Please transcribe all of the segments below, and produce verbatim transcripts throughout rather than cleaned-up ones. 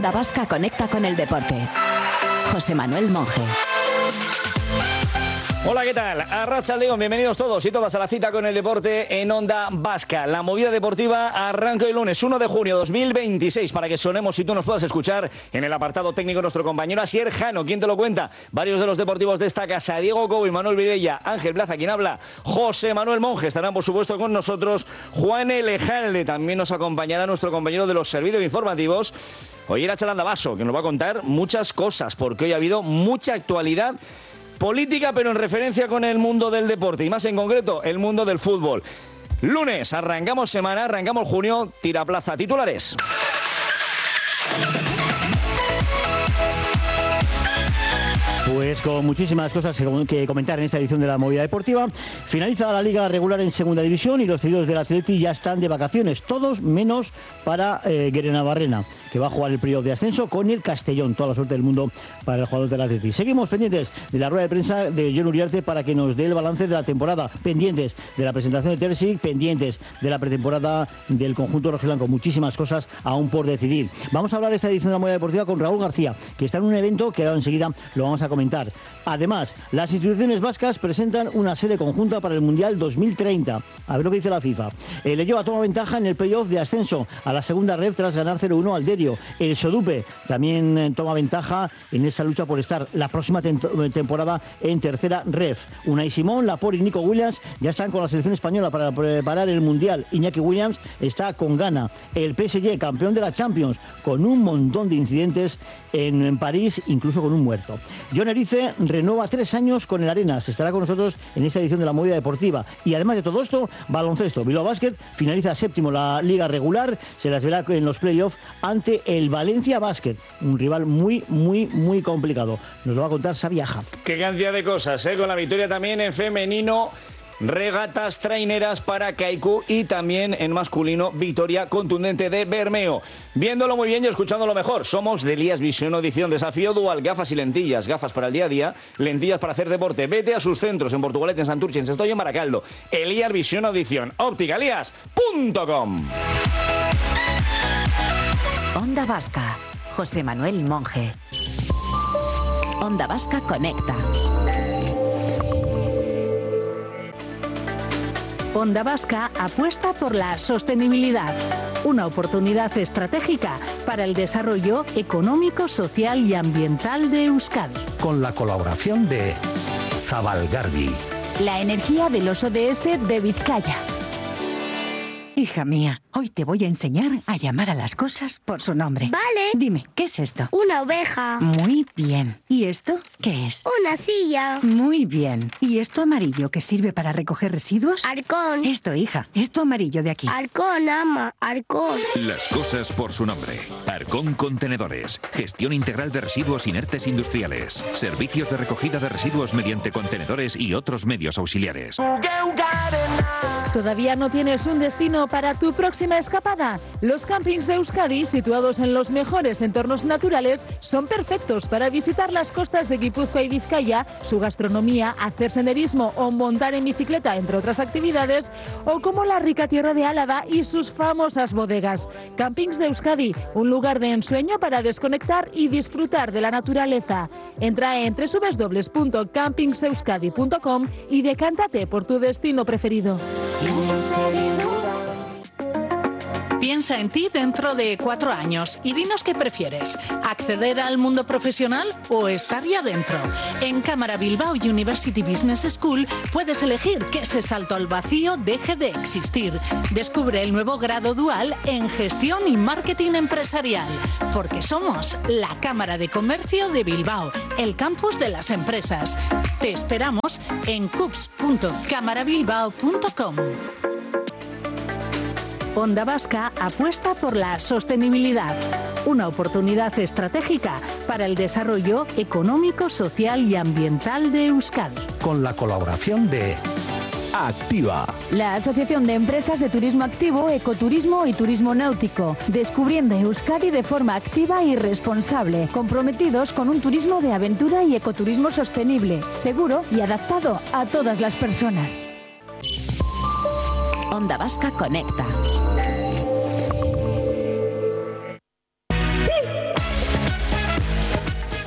Onda Vasca conecta con el deporte. José Manuel Monje. Hola, ¿qué tal? Arratsaldeon, bienvenidos todos y todas a la cita con el deporte en Onda Vasca. La movida deportiva arranca el lunes uno de junio de dos mil veintiséis para que sonemos y tú nos puedas escuchar en el apartado técnico nuestro compañero Asier Jano. ¿Quién te lo cuenta? Varios de los deportivos de esta casa, Diego Cobo y Manuel Vidella, Ángel Plaza, quien habla, José Manuel Monje. Estarán, por supuesto, con nosotros Juan Elejalde. También nos acompañará nuestro compañero de los servicios informativos, Oyer Chalandabaso, que nos va a contar muchas cosas, porque hoy ha habido mucha actualidad política, pero en referencia con el mundo del deporte y más en concreto el mundo del fútbol. Lunes, arrancamos semana, arrancamos junio, tira plaza, titulares. Pues con muchísimas cosas que comentar en esta edición de la Movida Deportiva. Finaliza la liga regular en segunda división y los cedidos del Atleti ya están de vacaciones, todos menos para eh, Guerena-Barrena, que va a jugar el playoff de ascenso con el Castellón. Toda la suerte del mundo para el jugador del Atleti. Seguimos pendientes de la rueda de prensa de Jon Uriarte para que nos dé el balance de la temporada, pendientes de la presentación de Terzic, pendientes de la pretemporada del conjunto rojiblanco. Muchísimas cosas aún por decidir. Vamos a hablar de esta edición de la Movida Deportiva con Raúl García, que está en un evento que ahora enseguida lo vamos a comentar. Además, las instituciones vascas presentan una sede conjunta para el Mundial dos mil treinta. A ver lo que dice la FIFA. El Leyoa toma ventaja en el playoff de ascenso a la segunda ref tras ganar cero uno al Derio. El Sodupe también eh, toma ventaja en esa lucha por estar la próxima tem- temporada en tercera ref. Unai Simón, Laporte y Nico Williams ya están con la selección española para preparar el Mundial. Iñaki Williams está con Ghana. El P S G, campeón de la Champions, con un montón de incidentes en, en París, incluso con un muerto. John Erice renueva tres años con el Arenas. Estará con nosotros en esta edición de la Movida Deportiva. Y además de todo esto, baloncesto. Bilbao Basket finaliza séptimo la liga regular. Se las verá en los playoffs ante el Valencia Basket. Un rival muy, muy, muy complicado. Nos lo va a contar Xavi Aja. Qué cantidad de cosas, ¿eh? Con la victoria también en femenino. Regatas traineras para Kaiku y también en masculino victoria contundente de Bermeo. Viéndolo muy bien y escuchándolo mejor, somos de Elías Visión Audición, desafío dual, gafas y lentillas, gafas para el día a día, lentillas para hacer deporte. Vete a sus centros en Portugalete, en Santurce, en Sestoy, en Baracaldo. Elías Visión Audición, óptica elías punto com. Onda Vasca, José Manuel Monje. Onda Vasca conecta. Onda Vasca apuesta por la sostenibilidad, una oportunidad estratégica para el desarrollo económico, social y ambiental de Euskadi. Con la colaboración de Zabalgarbi. La energía de los O D S de Vizcaya. Hija mía, hoy te voy a enseñar a llamar a las cosas por su nombre. Vale. Dime, ¿qué es esto? Una oveja. Muy bien. ¿Y esto qué es? Una silla. Muy bien. ¿Y esto amarillo que sirve para recoger residuos? Arcón. Esto, hija, esto amarillo de aquí. Arcón, ama. Arcón. Las cosas por su nombre. Arcón Contenedores. Gestión integral de residuos inertes industriales. Servicios de recogida de residuos mediante contenedores y otros medios auxiliares. ¿Todavía no tienes un destino para tu próxima escapada? Los campings de Euskadi, situados en los mejores entornos naturales, son perfectos para visitar las costas de Guipúzcoa y Vizcaya, su gastronomía, hacer senderismo o montar en bicicleta, entre otras actividades, o como la rica tierra de Álava y sus famosas bodegas. Campings de Euskadi, un lugar de ensueño para desconectar y disfrutar de la naturaleza. Entra en doble u doble u doble u punto campings euskadi punto com y decántate por tu destino preferido. Piensa en ti dentro de cuatro años y dinos qué prefieres, acceder al mundo profesional o estar ya dentro. En Cámara Bilbao University Business School puedes elegir que ese salto al vacío deje de existir. Descubre el nuevo grado dual en Gestión y Marketing Empresarial, porque somos la Cámara de Comercio de Bilbao, el campus de las empresas. Te esperamos en cups punto cámara bilbao punto com. Onda Vasca apuesta por la sostenibilidad, una oportunidad estratégica para el desarrollo económico, social y ambiental de Euskadi. Con la colaboración de Activa. La Asociación de Empresas de Turismo Activo, Ecoturismo y Turismo Náutico. Descubriendo Euskadi de forma activa y responsable. Comprometidos con un turismo de aventura y ecoturismo sostenible, seguro y adaptado a todas las personas. Onda Vasca conecta.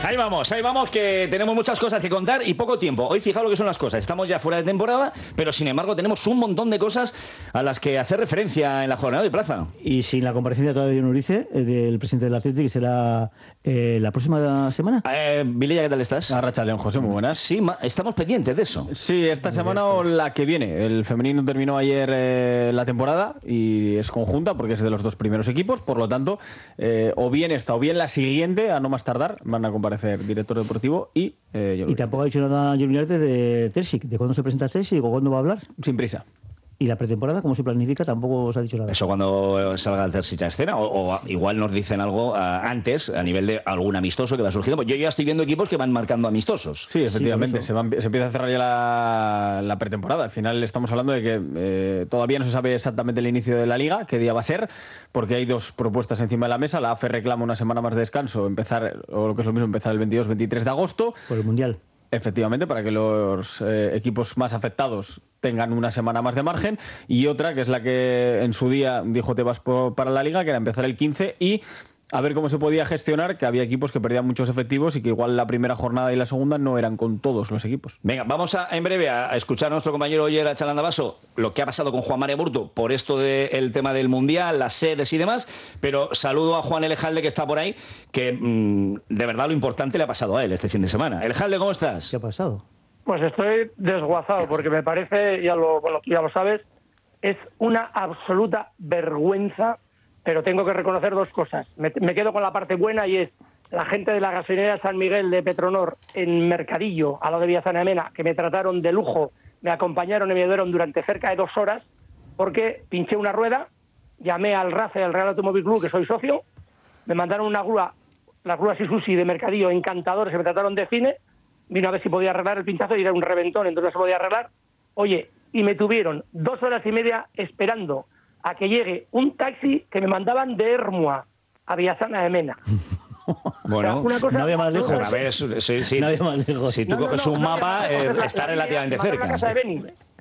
Ahí vamos, ahí vamos, que tenemos muchas cosas que contar y poco tiempo. Hoy fijaos lo que son las cosas. Estamos ya fuera de temporada, pero sin embargo tenemos un montón de cosas a las que hacer referencia en la jornada de plaza. Y sin la comparecencia todavía de Nurice, eh, del presidente del Atlético, que será eh, la próxima semana. Eh, Vilella, ¿qué tal estás? Arracha León, José, muy buenas. Sí, ma- estamos pendientes de eso. Sí, esta semana o la que viene. El femenino terminó ayer eh, la temporada y es conjunta porque es de los dos primeros equipos, por lo tanto, eh, o bien esta o bien la siguiente, a no más tardar, van a comparecer director deportivo y eh, Y tampoco ha dicho nada Junior de Terzic, de cuándo se presenta Terzic o cuándo va a hablar. sin prisa. Y la pretemporada, ¿cómo se planifica? Tampoco os ha dicho nada. Eso cuando salga el Terzic a escena, o, o igual nos dicen algo uh, antes, a nivel de algún amistoso que va surgiendo. Pues yo ya estoy viendo equipos que van marcando amistosos. Sí, efectivamente, se, va, se empieza a cerrar ya la, la pretemporada. Al final estamos hablando de que eh, todavía no se sabe exactamente el inicio de la liga, qué día va a ser, porque hay dos propuestas encima de la mesa. La A F E reclama una semana más de descanso, empezar, o lo que es lo mismo, empezar el veintidós veintitrés de agosto. Por el Mundial. Efectivamente, para que los eh, equipos más afectados tengan una semana más de margen, y otra, que es la que en su día dijo Tebas por, para la Liga, que era empezar el quince y a ver cómo se podía gestionar, que había equipos que perdían muchos efectivos y que igual la primera jornada y la segunda no eran con todos los equipos. Venga, vamos a, en breve a, a escuchar a nuestro compañero Oyer Achalandabaso lo que ha pasado con Juan María Burto por esto del tema del Mundial, las sedes y demás, pero saludo a Juan Elejalde, que está por ahí, que mmm, de verdad lo importante le ha pasado a él este fin de semana. Elejalde, ¿cómo estás? ¿Qué ha pasado? Pues estoy desguazado porque me parece, ya lo, bueno, ya lo sabes, es una absoluta vergüenza, pero tengo que reconocer dos cosas. Me, me quedo con la parte buena y es la gente de la gasolinera San Miguel de Petronor en Mercadillo, al lado de Villasana de Mena, que me trataron de lujo, me acompañaron y me ayudaron durante cerca de dos horas porque pinché una rueda, llamé al RAFE, al Real Automóvil Club, que soy socio, me mandaron una grúa, las grúas Isusi de Mercadillo, encantadores, que me trataron de cine, vino a ver si podía arreglar el pinchazo y era un reventón, entonces no se podía arreglar. Oye, y me tuvieron dos horas y media esperando a que llegue un taxi que me mandaban de Ermua a Villasana de Mena. Bueno, o sea, una cosa, no había más lejos. A ver, sí, sí. No había más lejos. Si tú no, no, coges no, un no, mapa, no, eh, la- está la- relativamente la- la- cerca. la casa de Beni.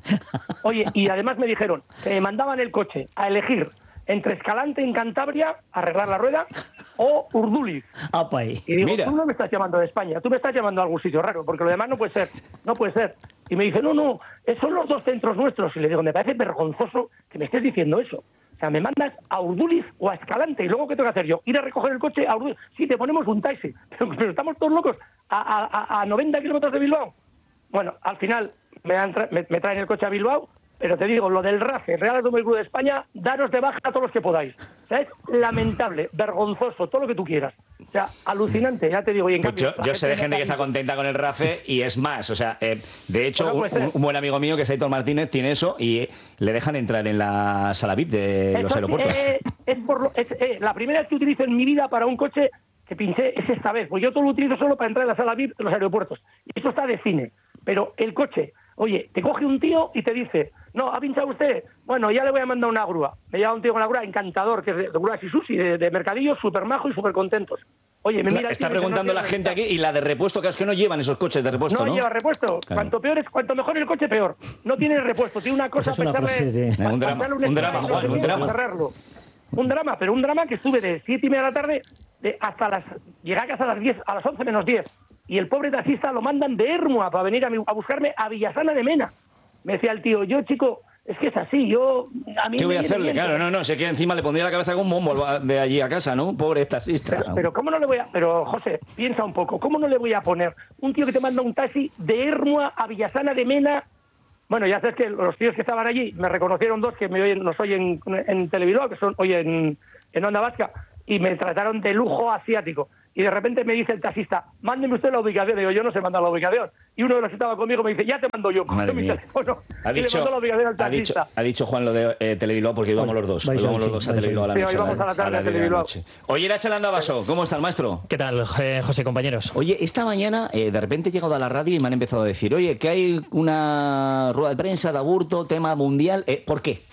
Oye, y además me dijeron que me mandaban el coche a elegir entre Escalante en Cantabria, arreglar la rueda, o Urduliz. Apa ahí. Y digo, Mira. tú no me estás llamando de España, tú me estás llamando a algún sitio raro, porque lo demás no puede ser, no puede ser. Y me dice, no, no, esos son los dos centros nuestros. Y le digo, me parece vergonzoso que me estés diciendo eso. O sea, me mandas a Urduliz o a Escalante, y luego ¿qué tengo que hacer yo? Ir a recoger el coche a Urduliz. Sí, te ponemos un taxi, pero, pero estamos todos locos a, a, a, a noventa kilómetros de Bilbao. Bueno, al final me, han tra- me, me traen el coche a Bilbao, pero te digo, lo del RAFE, Real Automóvil Club de España, daros de baja a todos los que podáis. O sea, es lamentable, vergonzoso, todo lo que tú quieras. O sea, alucinante, ya te digo. Y en Pues cambio, yo, la yo sé de gente que está Mercadillo- contenta con el RAFE y es más, o sea, eh, de hecho, Bueno, un, puede ser. un buen amigo mío que es Aitor Martínez tiene eso y eh, le dejan entrar en la sala V I P de los Esto, aeropuertos. eh, es por lo- es, eh, la primera vez que utilizo en mi vida para un coche que pinché es esta vez, pues yo todo lo utilizo solo para entrar en la sala V I P de los aeropuertos. Y eso está de cine. Pero el coche, oye, te coge un tío y te dice, no, ¿ha pinchado usted? Bueno, ya le voy a mandar una grúa. Me lleva un tío con la grúa, encantador, que es de, de grúas Isusi, de, de Mercadillo, súper majo y súper contentos. Oye, me Claro, mira... el está tío y dice, preguntando no la quiero gente aquí y la de repuesto, que es que no llevan esos coches de repuesto, ¿no? No lleva repuesto. Claro. Cuanto peor es, cuanto mejor el coche, peor. No tiene repuesto. Tiene una cosa Esa es una para echarle- frase de- para Un drama, echarle un drama, extra, Juan, no un sé, drama. cerrarlo. Un drama, pero un drama que estuve de siete y media de la tarde de hasta las... Llegué a casa a las diez, a las once menos diez. Y el pobre taxista lo mandan de Ermua para venir a, mi- a buscarme a Villasana de Mena. Me decía el tío, yo, chico, es que es así, yo... A mí ¿Qué me voy a viene hacerle? bien, Claro, pero- no, no, sé que encima le pondría la cabeza con un bombo de allí a casa, ¿no? Pobre taxista. Pero, pero ¿cómo no le voy a...? Pero, José, piensa un poco. ¿Cómo no le voy a poner un tío que te manda un taxi de Ermua a Villasana de Mena? Bueno, ya sabes que los tíos que estaban allí me reconocieron dos que me oyen, nos oyen en Telebilbao, que son hoy en, en Onda Vasca, y me trataron de lujo asiático. Y de repente me dice el taxista, mándeme usted la ubicación. Digo, yo no sé mandar la ubicación. Y uno de los que estaba conmigo me dice, ya te mando yo. Madre Coge mi mía. teléfono. Ha y le dicho, mandó la ubicación al ha, dicho, taxista. ha dicho Juan lo de eh, Telebilbao porque íbamos los dos. vais Íbamos hoy, los dos sí, a vais Telebilbao a la hoy. noche. Sí, hoy vamos a la tarde las a diez de la Telebilbao. noche. Oye, Irache Landavaso, ¿cómo está el maestro? ¿Qué tal, eh, José, compañeros? Oye, esta mañana eh, de repente he llegado a la radio y me han empezado a decir, oye, que hay una rueda de prensa de Aburto, tema mundial. Eh, ¿Por qué?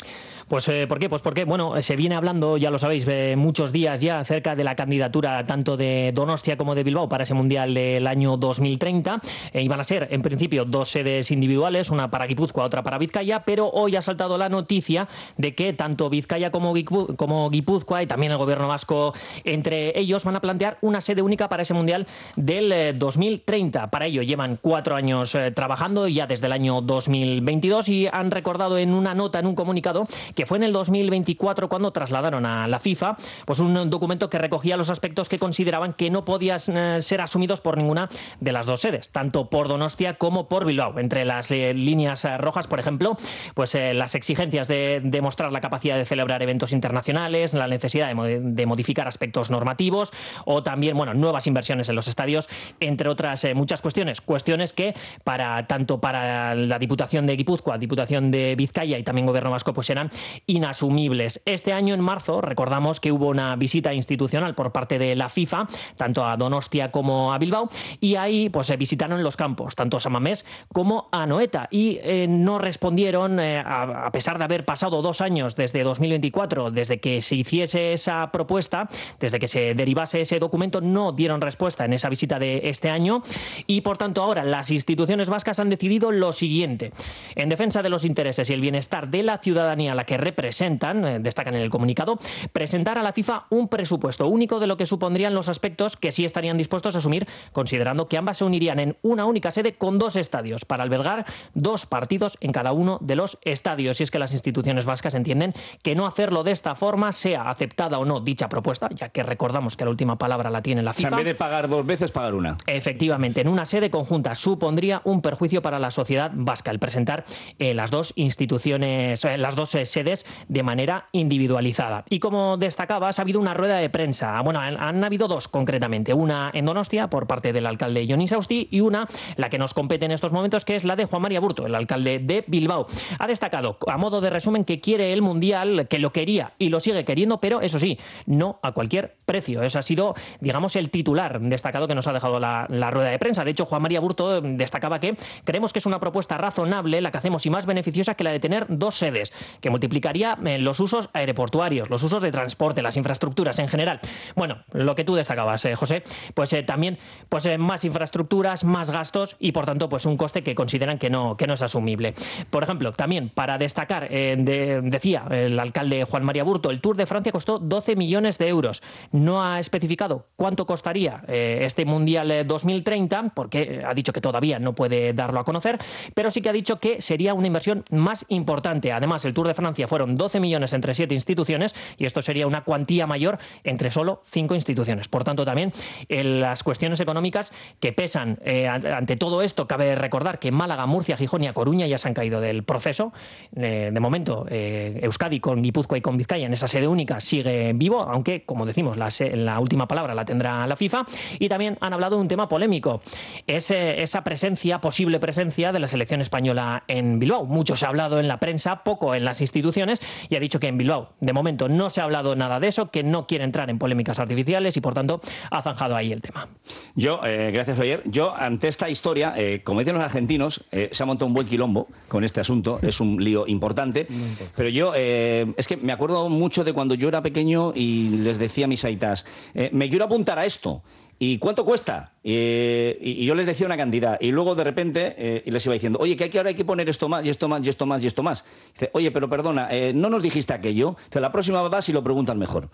Pues eh, ¿por qué? Pues porque, bueno, se viene hablando, ya lo sabéis, eh, muchos días ya acerca de la candidatura tanto de Donostia como de Bilbao para ese Mundial del año dos mil treinta. Eh, iban a ser, en principio, dos sedes individuales, una para Guipúzcoa, otra para Vizcaya, pero hoy ha saltado la noticia de que tanto Vizcaya como, Guipú- como Guipúzcoa y también el gobierno vasco, entre ellos, van a plantear una sede única para ese Mundial del eh, dos mil treinta. Para ello llevan cuatro años eh, trabajando, ya desde el año dos mil veintidós, y han recordado en una nota, en un comunicado, que fue en el dos mil veinticuatro cuando trasladaron a la FIFA pues un documento que recogía los aspectos que consideraban que no podían eh, ser asumidos por ninguna de las dos sedes, tanto por Donostia como por Bilbao. Entre las eh, líneas eh, rojas, por ejemplo, pues eh, las exigencias de demostrar la capacidad de celebrar eventos internacionales, la necesidad de, mo- de modificar aspectos normativos o también, bueno, nuevas inversiones en los estadios, entre otras eh, muchas cuestiones. Cuestiones que para tanto para la Diputación de Guipúzcoa, Diputación de Vizcaya y también Gobierno Vasco pues eran inasumibles. Este año, en marzo, recordamos que hubo una visita institucional por parte de la FIFA, tanto a Donostia como a Bilbao, y ahí pues se visitaron los campos, tanto San Mamés como Anoeta, y eh, no respondieron, eh, a, a pesar de haber pasado dos años desde dos mil veinticuatro, desde que se hiciese esa propuesta, desde que se derivase ese documento, no dieron respuesta en esa visita de este año, y por tanto ahora las instituciones vascas han decidido lo siguiente: en defensa de los intereses y el bienestar de la ciudadanía a la que representan, eh, destacan en el comunicado, presentar a la FIFA un presupuesto único de lo que supondrían los aspectos que sí estarían dispuestos a asumir, considerando que ambas se unirían en una única sede con dos estadios para albergar dos partidos en cada uno de los estadios. Y es que las instituciones vascas entienden que no hacerlo de esta forma, sea aceptada o no dicha propuesta, ya que recordamos que la última palabra la tiene la O sea, FIFA. en vez de pagar dos veces, pagar una. Efectivamente, en una sede conjunta supondría un perjuicio para la sociedad vasca el presentar eh, las dos instituciones, eh, las dos eh, sedes de manera individualizada. Y como destacabas, ha habido una rueda de prensa. Bueno, han, han habido dos concretamente. Una en Donostia por parte del alcalde Jon Insausti y una, la que nos compete en estos momentos, que es la de Juan María Burto, el alcalde de Bilbao. Ha destacado, a modo de resumen, que quiere el Mundial, que lo quería y lo sigue queriendo, pero eso sí, no a cualquier precio. Ese ha sido, digamos, el titular destacado que nos ha dejado la, la rueda de prensa. De hecho, Juan María Burto destacaba que creemos que es una propuesta razonable la que hacemos y más beneficiosa que la de tener dos sedes, que multiplicaría eh, los usos aeroportuarios, los usos de transporte, las infraestructuras en general. Bueno, lo que tú destacabas, eh, José, pues eh, también pues eh, más infraestructuras, más gastos y por tanto pues un coste que consideran que no, que no es asumible. Por ejemplo, también para destacar, eh, de, decía el alcalde Juan María Burto, el Tour de Francia costó doce millones de euros. No ha especificado cuánto costaría eh, este Mundial eh, dos mil treinta, porque ha dicho que todavía no puede darlo a conocer, pero sí que ha dicho que sería una inversión más importante. Además, el Tour de Francia fueron doce millones entre siete instituciones y esto sería una cuantía mayor entre solo cinco instituciones. Por tanto, también eh, las cuestiones económicas que pesan eh, ante todo esto, cabe recordar que Málaga, Murcia, Gijón y A Coruña ya se han caído del proceso. Eh, de momento, eh, Euskadi con Guipúzcoa y con Vizcaya en esa sede única sigue vivo, aunque, como decimos, la, la última palabra la tendrá la FIFA. Y también han hablado de un tema polémico, es eh, esa presencia, posible presencia de la selección española en Bilbao. Mucho se ha hablado en la prensa, poco en las instituciones, y ha dicho que en Bilbao, de momento, no se ha hablado nada de eso, que no quiere entrar en polémicas artificiales y, por tanto, ha zanjado ahí el tema. Yo, eh, gracias, Oyer, yo ante esta historia, eh, como dicen los argentinos, eh, se ha montado un buen quilombo con este asunto, es un lío importante, pero yo, eh, es que me acuerdo mucho de cuando yo era pequeño y les decía a mis aitas, eh, me quiero apuntar a esto. ¿Y cuánto cuesta? Eh, y, y yo les decía una cantidad. Y luego, de repente, eh, les iba diciendo, oye, que aquí ahora hay que poner esto más, y esto más, y esto más, y esto más. Dice, oye, pero perdona, eh, ¿no nos dijiste aquello? Dice, la próxima vas y lo preguntan mejor.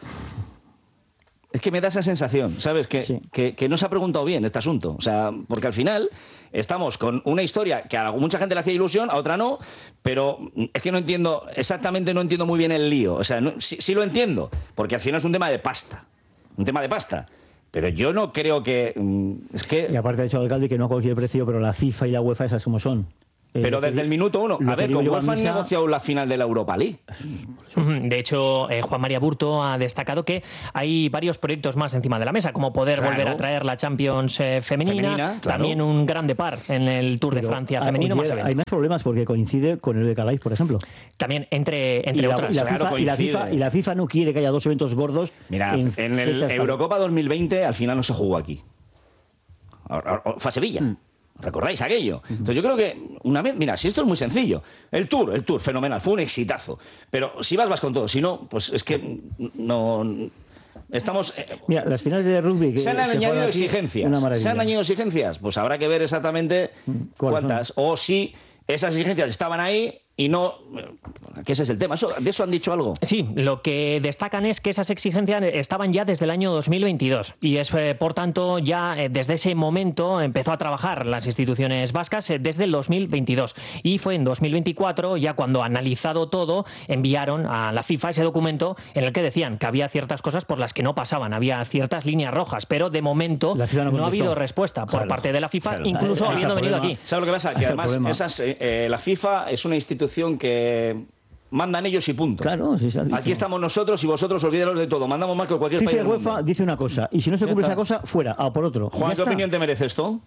Es que me da esa sensación, ¿sabes? Que, sí. que, que no se ha preguntado bien este asunto. O sea, porque al final estamos con una historia que a mucha gente le hacía ilusión, a otra no, pero es que no entiendo, exactamente no entiendo muy bien el lío. O sea, no, sí, sí lo entiendo, porque al final es un tema de pasta. Un tema de pasta. Pero yo no creo que... Es que... Y aparte ha dicho el alcalde que no a cualquier precio, pero la FIFA y la UEFA esas como son. Pero desde el minuto uno. A ver, con UEFA han negociado la final de la Europa League. De hecho, eh, Juan María Burto ha destacado que hay varios proyectos más encima de la mesa, como poder claro. volver a traer la Champions eh, femenina, femenina claro. también un grande par en el Tour Pero, de Francia femenino. Oye, más hay más problemas porque coincide con el de Calais, por ejemplo. También, entre, entre y la, otras. Y la, claro, FIFA, y, la FIFA, y la FIFA no quiere que haya dos eventos gordos. Mira, en, en el Eurocopa dos mil veinte al final no se jugó aquí. Fue a Sevilla. Mm. ¿Recordáis aquello? Entonces yo creo que una vez, mira, si esto es muy sencillo, el Tour, el Tour, fenomenal, fue un exitazo. Pero si vas, vas con todo, si no, pues es que no... Estamos... Eh, mira, las finales de rugby... Que se han se añadido aquí, exigencias. Se han añadido exigencias. Pues habrá que ver exactamente cuántas. Son? O si esas exigencias estaban ahí y no... Que ese es el tema. ¿Eso, ¿De eso han dicho algo? Sí, lo que destacan es que esas exigencias estaban ya desde el año dos mil veintidós y es, eh, por tanto, ya eh, desde ese momento empezó a trabajar las instituciones vascas eh, desde el dos mil veintidós y fue en dos mil veinticuatro, ya cuando analizado todo, enviaron a la FIFA ese documento en el que decían que había ciertas cosas por las que no pasaban, había ciertas líneas rojas, pero de momento no, no ha habido respuesta por claro, parte de la FIFA, claro, incluso claro, habiendo venido aquí. ¿Sabes lo que pasa? Que además esas, eh, la FIFA es una institución que mandan ellos y punto. Claro, sí, sí, aquí estamos nosotros y vosotros olvídalos de todo. Mandamos más que cualquier FIFA país del UEFA mundo. Dice una cosa y si no se cumple esa cosa, fuera, a por otro. Juan, ¿qué opinión te merece esto?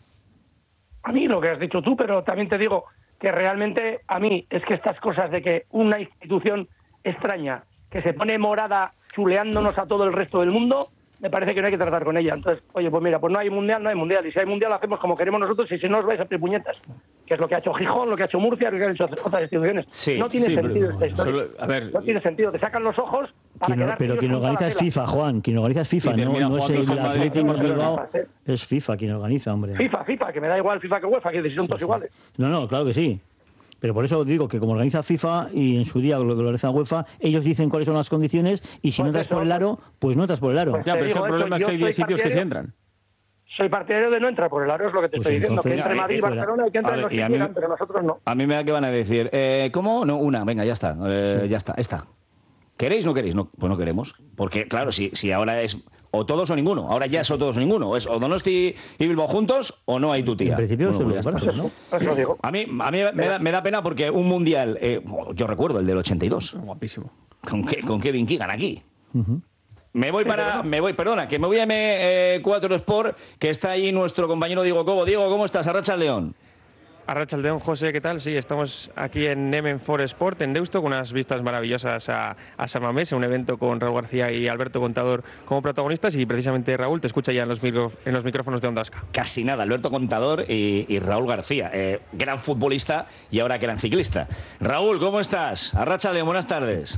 A mí lo que has dicho tú, pero también te digo que realmente a mí es que estas cosas de que una institución extraña que se pone morada chuleándonos a todo el resto del mundo, me parece que no hay que tratar con ella. Entonces, oye, pues mira, pues no hay mundial, no hay mundial. Y si hay mundial, lo hacemos como queremos nosotros y si no os vais a hacer puñetas. Que es lo que ha hecho Gijón, lo que ha hecho Murcia, lo que han hecho otras instituciones. Sí, no tiene sí, sentido pero, esta historia. solo, a ver, no tiene sentido. Te sacan los ojos para quien, Pero quien organiza es FIFA, Juan. Quien organiza es FIFA, no, no es el Atlético de Bilbao. Es FIFA quien organiza, hombre. FIFA, FIFA, que me da igual FIFA que UEFA, que son todos sí, iguales. No, no, claro que sí. Pero por eso digo que como organiza FIFA y en su día lo que organiza UEFA, ellos dicen cuáles son las condiciones y si pues no entras por el aro, pues no entras por el aro. Pues ya, pero es que el problema es que hay diez sitios que sí entran. Soy partidario de no entrar por el aro, es lo que te pues estoy diciendo. Que entre Madrid y Barcelona hay que entrar en los que quieran, pero nosotros no. A mí me da que van a decir, eh, ¿cómo? No, una, venga, ya está, eh, sí. ya está, esta. ¿Queréis o no queréis? No, pues no queremos. Porque, claro, si, si ahora es o todos o ninguno. Ahora ya es o todos o ninguno. Es o Donosti y Bilbao juntos o no hay tu tía. En principio bueno, eso pues lo ¿no? Eso digo. A mí, a mí me, da, me da pena porque un mundial, eh, yo recuerdo el del ochenta y dos. Guapísimo. ¿Con, qué, con Kevin Keegan aquí? Uh-huh. Me voy para, me voy, perdona, que me voy a M cuatro Sport, que está ahí nuestro compañero Diego Cobo. Diego, ¿cómo estás? Arratsaldeon. Arratsaldeon, José, ¿qué tal? Sí, estamos aquí en M cuatro Sport, en Deusto, con unas vistas maravillosas a, a San Mamés, un evento con Raúl García y Alberto Contador como protagonistas, y precisamente Raúl te escucha ya en los, micro, en los micrófonos de Onda Vasca. Casi nada, Alberto Contador y, y Raúl García, eh, gran futbolista y ahora gran ciclista. Raúl, ¿cómo estás? Arratsaldeon, buenas tardes.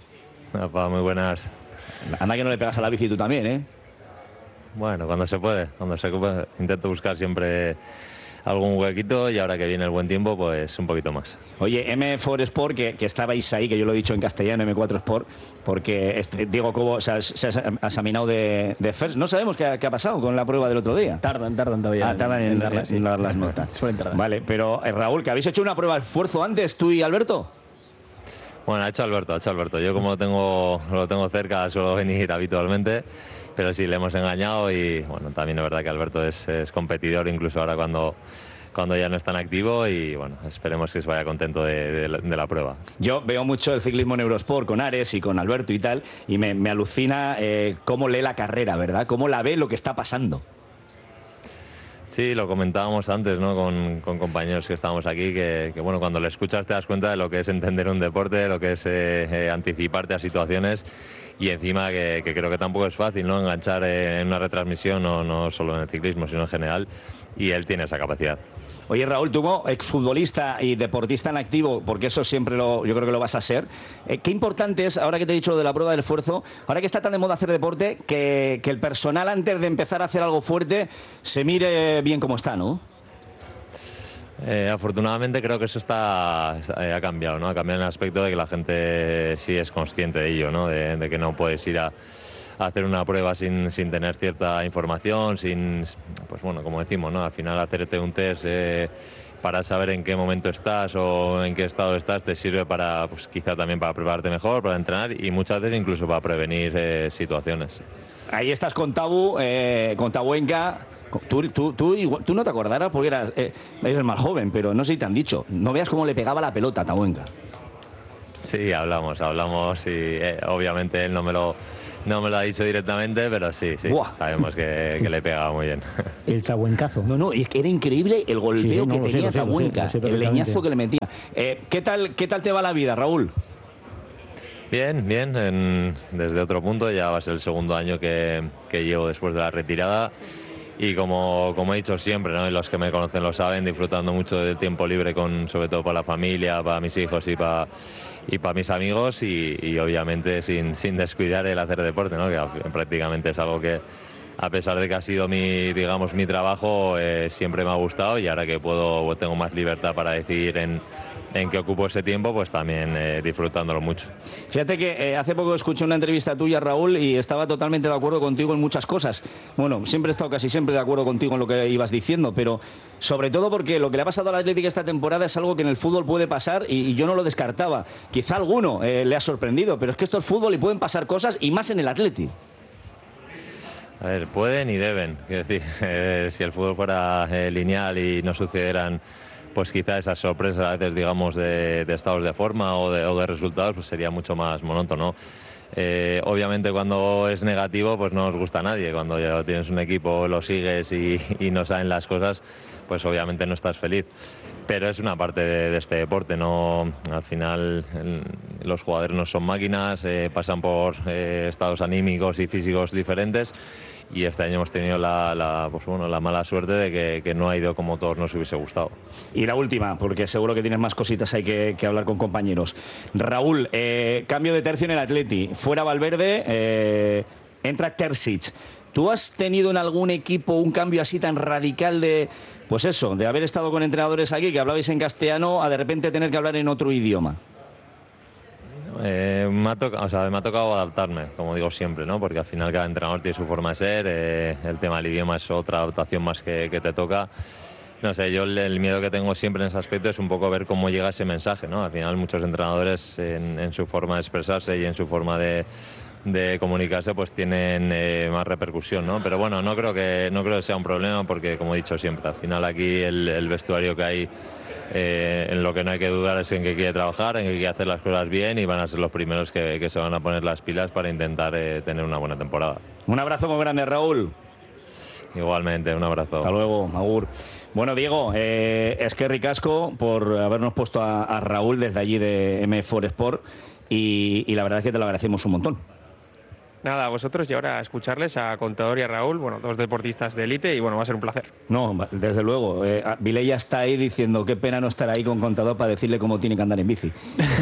Opa, muy buenas. Anda que no le pegas a la bici tú también, ¿eh? Bueno, cuando se puede, cuando se puede. Intento buscar siempre algún huequito y ahora que viene el buen tiempo, pues un poquito más. Oye, M cuatro Sport, que, que estabais ahí, que yo lo he dicho en castellano, M cuatro Sport, porque este, Diego Cobo se ha, se ha examinado de, de first. No sabemos qué ha, qué ha pasado con la prueba del otro día. Tardan, tardan todavía. Ah, tardan en, en, darlas, en, en dar las notas. Suelen tardar. Vale, pero eh, Raúl, que habéis hecho una prueba de esfuerzo antes, tú y Alberto. Bueno, ha hecho Alberto, ha hecho Alberto. Yo como lo tengo, lo tengo cerca, suelo venir habitualmente, pero sí, le hemos engañado y bueno, también es verdad que Alberto es, es competidor, incluso ahora cuando, cuando ya no es tan activo, y bueno, esperemos que se vaya contento de, de, de la prueba. Yo veo mucho el ciclismo en Eurosport con Ares y con Alberto y tal, y me, me alucina eh, cómo lee la carrera, ¿verdad? Cómo la ve, lo que está pasando. Sí, lo comentábamos antes, ¿no? Con, con compañeros que estábamos aquí, que, que bueno, cuando le escuchas te das cuenta de lo que es entender un deporte, lo que es eh, eh, anticiparte a situaciones, y encima que, que creo que tampoco es fácil, ¿no? Enganchar eh, en una retransmisión, no, no solo en el ciclismo, sino en general, y él tiene esa capacidad. Oye, Raúl, tú como exfutbolista y deportista en activo, porque eso siempre lo, yo creo que lo vas a ser, eh, qué importante es, ahora que te he dicho lo de la prueba del esfuerzo, ahora que está tan de moda hacer deporte, que, que el personal antes de empezar a hacer algo fuerte se mire bien cómo está, ¿no? Eh, afortunadamente creo que eso está, eh, ha cambiado, ¿no? Ha cambiado en el aspecto de que la gente sí es consciente de ello, ¿no? De, de que no puedes ir a hacer una prueba sin, sin tener cierta información, sin, pues bueno, como decimos, ¿no? Al final hacerte un test eh, para saber en qué momento estás o en qué estado estás te sirve para, pues quizá también para prepararte mejor, para entrenar y muchas veces incluso para prevenir eh, situaciones. Ahí estás con Tabu, eh, con Tabuenca. Tú, tú, tú, tú no te acordarás porque eras, eh, eres más joven, pero no sé si te han dicho. No veas cómo le pegaba la pelota a Tabuenca. Sí, hablamos, hablamos y eh, obviamente él no me lo... No me lo ha dicho directamente, pero sí, sí. Buah. Sabemos que, que le pegaba muy bien. El tabuencazo. No, no, es que era increíble el golpeo sí, sí, no, que tenía sé, Tabuenca, sé, sé, el leñazo que le metía. Eh, ¿qué tal, ¿Qué tal te va la vida, Raúl? Bien, bien. En, desde otro punto, ya va a ser el segundo año que, que llevo después de la retirada. y como, como he dicho siempre, ¿no? Y los que me conocen lo saben, disfrutando mucho del tiempo libre, con, sobre todo para la familia, para mis hijos y para, y para mis amigos y, y obviamente sin, sin descuidar el hacer deporte, ¿no? Que prácticamente es algo que, a pesar de que ha sido mi, digamos, mi trabajo, eh, siempre me ha gustado y ahora que puedo, tengo más libertad para decidir en en que ocupo ese tiempo, pues también eh, disfrutándolo mucho. Fíjate que eh, hace poco escuché una entrevista tuya, Raúl, y estaba totalmente de acuerdo contigo en muchas cosas. Bueno, siempre he estado casi siempre de acuerdo contigo en lo que ibas diciendo, pero sobre todo porque lo que le ha pasado al Atlético esta temporada es algo que en el fútbol puede pasar y, y yo no lo descartaba. Quizá alguno eh, le ha sorprendido, pero es que esto es fútbol y pueden pasar cosas, y más en el Atlético. A ver, pueden y deben. Quiero decir, eh, si el fútbol fuera eh, lineal y no sucedieran pues quizá esas sorpresas a veces, digamos, de, de estados de forma o de, o de resultados, pues sería mucho más monótono. Eh, obviamente cuando es negativo, pues no nos gusta a nadie. Cuando ya tienes un equipo, lo sigues y, y no saben las cosas, pues obviamente no estás feliz. Pero es una parte de, de este deporte, ¿no? Al final el, los jugadores no son máquinas, eh, pasan por eh, estados anímicos y físicos diferentes. Y este año hemos tenido la, la, pues bueno, la mala suerte de que, que no ha ido como todos nos hubiese gustado. Y la última, porque seguro que tienes más cositas hay que, que hablar con compañeros. Raúl, eh, cambio de tercio en el Atleti. Fuera Valverde, eh, entra Terzic. ¿Tú has tenido en algún equipo un cambio así tan radical de, pues eso, de haber estado con entrenadores aquí que hablabais en castellano a de repente tener que hablar en otro idioma? Eh, me, ha tocado, o sea, me ha tocado adaptarme, como digo siempre, ¿no? Porque al final cada entrenador tiene su forma de ser, eh, el tema del idioma es otra adaptación más que, que te toca. No sé, yo el, el miedo que tengo siempre en ese aspecto es un poco ver cómo llega ese mensaje, ¿no? Al final muchos entrenadores en, en su forma de expresarse y en su forma de, de comunicarse pues tienen eh, más repercusión, ¿no? Pero bueno, no creo que no creo que sea un problema porque, como he dicho siempre, al final aquí el, el vestuario que hay, Eh, en lo que no hay que dudar es en que quiere trabajar, en que quiere hacer las cosas bien y van a ser los primeros que, que se van a poner las pilas para intentar eh, tener una buena temporada. Un abrazo muy grande, Raúl. Igualmente, un abrazo. Hasta luego, Agur. Bueno, Diego, eh, es que ricasco por habernos puesto a, a Raúl desde allí de eme cuatro Sport y, y la verdad es que te lo agradecemos un montón. Nada, a vosotros y ahora a escucharles a Contador y a Raúl, bueno, dos deportistas de élite y bueno, va a ser un placer. No, desde luego. Eh, Vilella está ahí diciendo qué pena no estar ahí con Contador para decirle cómo tiene que andar en bici.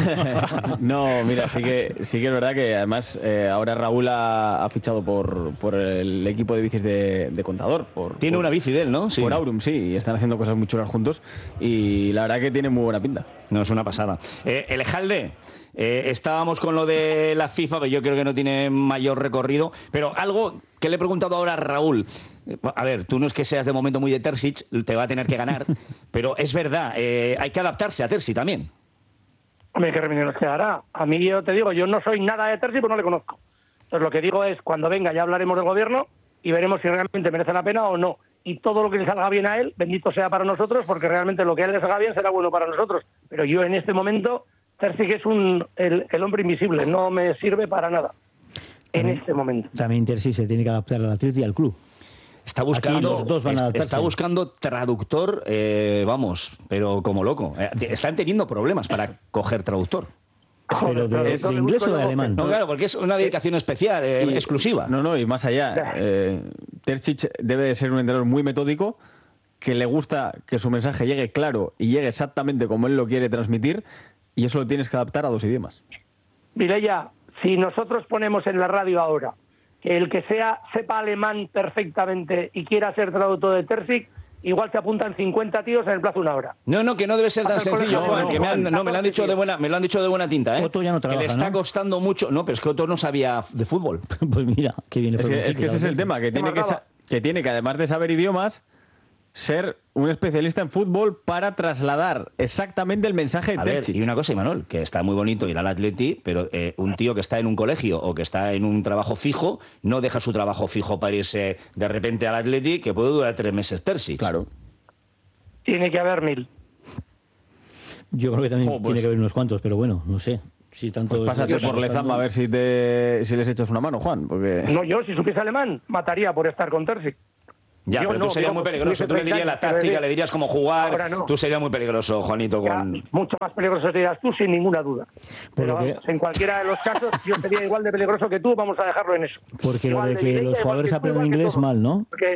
No, mira, sí que, sí que es verdad que además eh, ahora Raúl ha, ha fichado por, por el equipo de bicis de, de Contador. Por, tiene por, una bici de él, ¿no? Sí. Por Aurum, sí, y están haciendo cosas muy chulas juntos y la verdad que tiene muy buena pinta. No, es una pasada. Eh, el Ejalde. Eh, estábamos con lo de la FIFA, pero yo creo que no tiene mayor recorrido. Pero algo que le he preguntado ahora a Raúl. A ver, tú no es que seas de momento muy de Terzic, te va a tener que ganar. Pero es verdad, eh, hay que adaptarse a Terzic también. Hombre, ¿qué remedio nos quedará? A mí, yo te digo, yo no soy nada de Terzic, pues no le conozco. Entonces lo que digo es, cuando venga ya hablaremos del gobierno y veremos si realmente merece la pena o no. Y todo lo que le salga bien a él, bendito sea para nosotros, porque realmente lo que a él le salga bien será bueno para nosotros. Pero yo en este momento... Terzic es un, el, el hombre invisible, no me sirve para nada también, en este momento. También Terzic se tiene que adaptar al Atleti y al club. Está buscando, los dos van a está buscando traductor, eh, vamos, pero como loco. Eh, están teniendo problemas para coger traductor. Pero de, ¿de inglés o de alemán? No, claro, porque es una dedicación especial, eh, y, exclusiva. No, no, y más allá. Eh, Terzic debe de ser un entrenador muy metódico, que le gusta que su mensaje llegue claro y llegue exactamente como él lo quiere transmitir. Y eso lo tienes que adaptar a dos idiomas. Vilella, si nosotros ponemos en la radio ahora que el que sea sepa alemán perfectamente y quiera ser traductor de Terzic, igual se apuntan cincuenta tíos en el plazo de una hora. No, no, que no debe ser tan sencillo, Juan, no, que me han, no, me lo han dicho de buena, me lo han dicho de buena tinta, ¿eh? Otto ya no trabaja, que le está ¿no? costando mucho. No, pero es que Otto no sabía de fútbol. Pues mira, qué bien. Es que, es que ese es el tema, que tiene que, que tiene que, además de saber idiomas, ser un especialista en fútbol para trasladar exactamente el mensaje de A ver, Terzic. y una cosa, Imanol, que está muy bonito ir al Atleti, pero eh, un tío que está en un colegio o que está en un trabajo fijo, no deja su trabajo fijo para irse de repente al Atleti, que puede durar tres meses Terzic. Claro. Tiene que haber mil. Yo creo que también oh, pues, tiene que haber unos cuantos, pero bueno, no sé. Si tanto pues pásate por Lezama a ver si, te, si les echas una mano, Juan. Porque... No, yo si supiese alemán, mataría por estar con Terzic. Ya, yo pero no, tú serías digo, muy peligroso. Tú le dirías la táctica, le dirías cómo jugar. No. Tú serías muy peligroso, Juanito. Ya, con... Mucho más peligroso serías tú, sin ninguna duda. Pero que... vamos, en cualquiera de los casos, yo sería igual de peligroso que tú, vamos a dejarlo en eso. Porque igual lo de que Vilella, los jugadores que aprenden inglés, mal, ¿no? Porque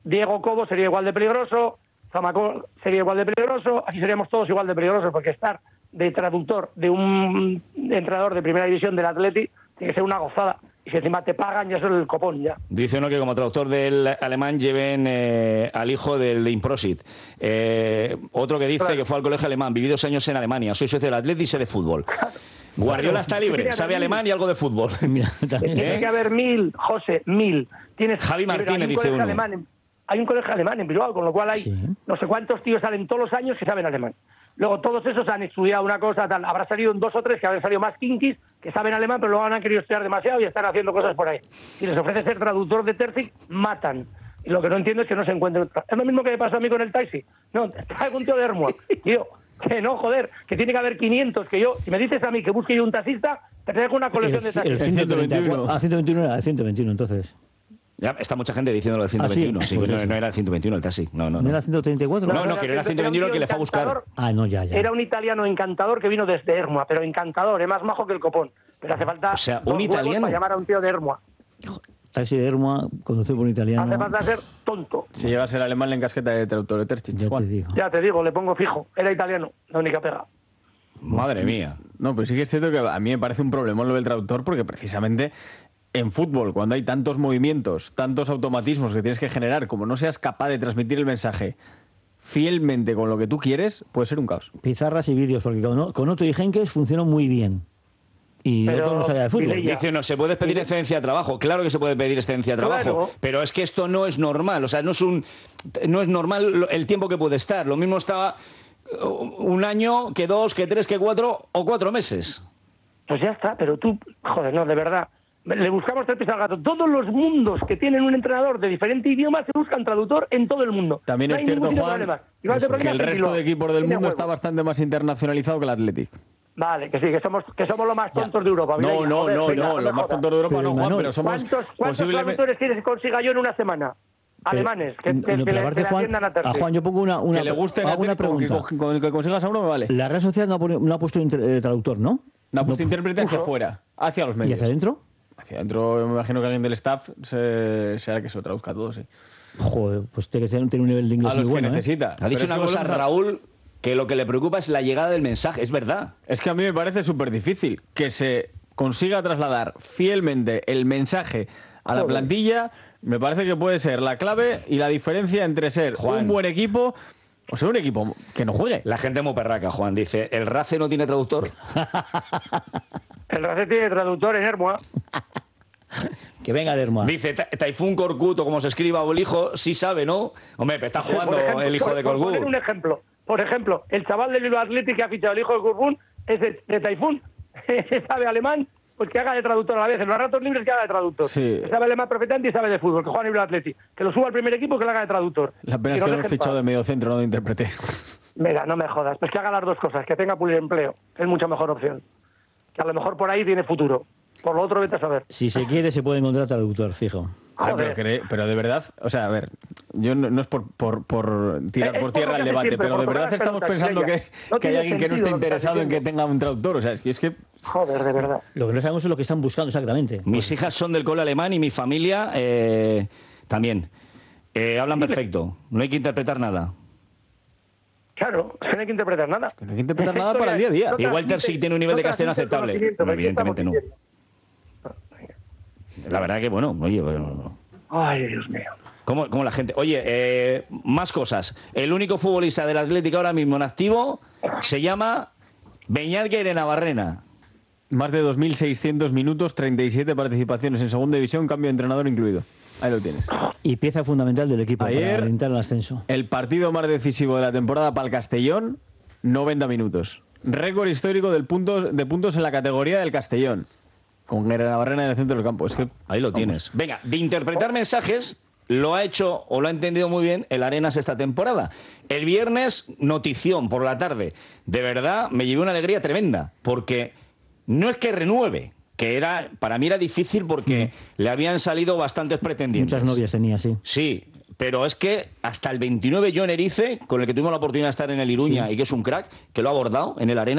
Diego Cobo sería igual de peligroso, Zamacón sería igual de peligroso, aquí seríamos todos igual de peligrosos, porque estar de traductor de un entrenador de primera división del Atleti tiene que ser una gozada. Y si encima te pagan, ya es el copón, ya. Dice uno que como traductor del alemán lleven eh, al hijo del de Improsit. Eh, otro que dice claro. que fue al colegio alemán, viví dos años en Alemania, soy socio del Atleti y sé de fútbol. Guardiola está libre, sabe alemán y algo de fútbol. Mira, ¿eh? Tiene que haber mil, José, mil. Tienes, Javi Martínez un dice uno. Alemán, hay un colegio alemán en Bilbao, con lo cual hay sí. no sé cuántos tíos salen todos los años que saben alemán. Luego todos esos han estudiado una cosa, tal. Habrá salido un dos o tres que habrán salido más kinkis, que saben alemán, pero luego han querido estudiar demasiado y están haciendo cosas por ahí. Si les ofrece ser traductor de Terzic, matan. Y lo que no entiendo es que no se encuentren. Es lo mismo que me pasó a mí con el taxi. No, traigo un tío de Ermua. Tío, que no, joder, que tiene que haber quinientos, que yo, si me dices a mí que busque yo un taxista, te traigo una colección el, de taxistas. El ciento veintiuno. Ah, ciento veintiuno era el ciento veintiuno, entonces. Ya está mucha gente diciendo lo de ciento veintiuno. Ah, sí, sí pues no, no era el ciento veintiuno el taxi. No, no, no. ¿No era el ciento treinta y cuatro? No, no, no que era el ciento veintiuno el que le fue a buscar. Ah, no, ya, ya. Era un italiano encantador que vino desde Ermua, pero encantador, es más majo que el copón. Pero hace falta o sea, un italiano para llamar a un tío de Ermua. Taxi de Ermua, conducido por un italiano. Hace falta ser tonto. Si llega a ser alemán, le encasqueta de traductor de Terzic. Ya te digo. Ya te digo, le pongo fijo. Era italiano, la única pega. Madre mía. No, pero sí que es cierto que a mí me parece un problemón lo del traductor, porque precisamente en fútbol, cuando hay tantos movimientos, tantos automatismos que tienes que generar, como no seas capaz de transmitir el mensaje fielmente con lo que tú quieres, puede ser un caos. Pizarras y vídeos, porque con, con Otto y Henkes funcionó muy bien. Y pero, Otto no sabía de fútbol. Dice, no, se puede pedir excedencia de trabajo. Claro que se puede pedir excedencia de trabajo, claro. Pero es que esto no es normal. O sea, no es, un, no es normal el tiempo que puede estar. Lo mismo está un año, que dos, que tres, que cuatro o cuatro meses. Pues ya está, pero tú, joder, no, de verdad. Le buscamos tres pies al gato. Todos los mundos que tienen un entrenador de diferente idioma se buscan traductor en todo el mundo. También no es cierto, Juan, que el resto de equipos del mundo está bastante más internacionalizado que el Athletic. Vale, que sí, que somos que somos los más tontos ya. de Europa. No, no, joder, no, venga, no, no los más tontos de Europa pero, no, Juan, pero somos ¿Cuántos, cuántos posiblemente... traductores quieres que consiga yo en una semana? Alemanes, que, no, que, no, que le, aparte, que Juan, a, a Juan yo pongo una, una, que le guste hago una pregunta. Que, con el que consigas a uno me vale. La Real Sociedad no ha, pone, no ha puesto inter, eh, traductor, ¿no? No ha puesto no, intérprete hacia afuera, hacia los medios. ¿Y hacia adentro? Hacia adentro, me imagino que alguien del staff se, será que se lo traduzca todo, sí. Joder, pues tiene que tener un nivel de inglés a los muy bueno, que necesita. ¿eh? Ha dicho una cosa, Raúl, que lo que le preocupa es la llegada del mensaje. Es verdad. Es que a mí me parece súper difícil que se consiga trasladar fielmente el mensaje a la plantilla. Me parece que puede ser la clave y la diferencia entre ser Juan. un buen equipo o ser un equipo que no juegue. La gente es muy perraca, Juan. Dice, ¿el Race no tiene traductor? El Race tiene traductor en Ermua. Que venga de Ermua. Dice, Taifún Corcuto, como se escriba, o el hijo, sí sabe, ¿no? Hombre, está jugando ejemplo, el hijo por, de por Corcut. Por poner un ejemplo. Por ejemplo, el chaval del Bilbao Athletic que ha fichado el hijo de Corcut es de, de Taifún. Sabe alemán, pues que haga de traductor a la vez. En los ratos libres que haga de traductor. Sí. Que sabe alemán perfectamente y sabe de fútbol. Que juega en el Bilbao Athletic. Que lo suba al primer equipo que lo haga de traductor. La pena es que lo hemos fichado de medio centro, no de intérprete. Mira, no me jodas. Pues que haga las dos cosas. Que tenga empleo. Es mucha mejor opción. Que a lo mejor por ahí tiene futuro. Por lo otro, vete a saber. Si se quiere, se puede encontrar traductor, fijo. Ah, pero, cree, pero de verdad, o sea, a ver, yo no, no es por, por, por tirar es por tierra el debate, siempre, pero de verdad estamos pensando que, no que hay alguien que no esté interesado en que tenga un traductor. O sea, es que, es que... Joder, de verdad. Lo que no sabemos es lo que están buscando exactamente. Mis hijas son del cole alemán y mi familia eh, también. Eh, hablan perfecto, no hay que interpretar nada. Claro, es que no hay que interpretar nada. Que no hay que interpretar nada para el día a día. No Igual Terzic tiene un nivel no de castellano aceptable. No, evidentemente no. La verdad que, bueno, oye... Bueno, ay, Dios mío. ¿Cómo, cómo la gente...? Oye, eh, más cosas. El único futbolista del Atlético ahora mismo en activo se llama Beñat Navarrena. Más de dos mil seiscientos minutos, treinta y siete participaciones en segunda división, cambio de entrenador incluido. Ahí lo tienes. Y pieza fundamental del equipo Ayer, para orientar el ascenso. El partido más decisivo de la temporada para el Castellón, noventa minutos. Récord histórico del punto, de puntos en la categoría del Castellón. Con Navarrena en el centro del campo. Es que, ahí lo vamos. Tienes. Venga, de interpretar mensajes, lo ha hecho o lo ha entendido muy bien el Arenas esta temporada. El viernes, notición por la tarde. De verdad, me llevé una alegría tremenda. Porque no es que renueve, que era para mí era difícil porque mm. le habían salido bastantes pretendientes. Muchas novias tenía, sí. Sí, pero es que hasta el veintinueve John Erice, con el que tuvimos la oportunidad de estar en el Iruña sí. y que es un crack, que lo ha abordado en el Arenas.